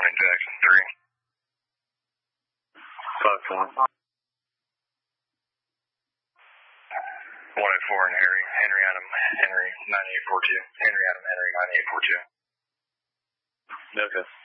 morning, Jackson 3. 5-1. 104 and Henry Adam, Henry 9842. Henry Adam, Henry 9842. Okay.